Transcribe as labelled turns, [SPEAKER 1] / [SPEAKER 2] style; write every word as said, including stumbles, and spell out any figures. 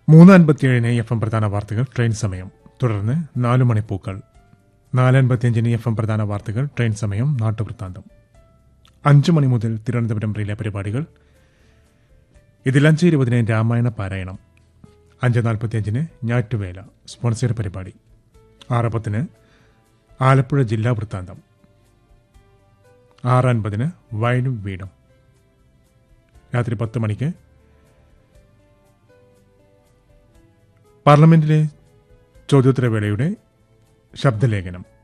[SPEAKER 1] മൂന്ന് അൻപത്തിയേഴിന് F M പ്രധാന വാർത്തകൾ ട്രെയിൻ സമയം. തുടർന്ന് നാലു മണിപ്പൂക്കൾ. നാല് അൻപത്തിയഞ്ചിന് എഫ് എം പ്രധാന വാർത്തകൾ ട്രെയിൻ സമയം നാട്ടുവൃത്താന്തം. അഞ്ചു മണി മുതൽ തിരുവനന്തപുരം റിലേ പരിപാടികൾ. ഇതിൽ അഞ്ച് ഇരുപതിന് രാമായണ പാരായണം. അഞ്ച് നാൽപ്പത്തിയഞ്ചിന് ഞാറ്റുവേല സ്പോൺസർ പരിപാടി. ആറ് പത്തിന് ആലപ്പുഴ ജില്ലാ വൃത്താന്തം. ആറ് അൻപതിന് വയലും വീടും. രാത്രി പത്ത് മണിക്ക് പാർലമെന്റിലെ ചോദ്യോത്തരവേളയുടെ ശബ്ദലേഖനം.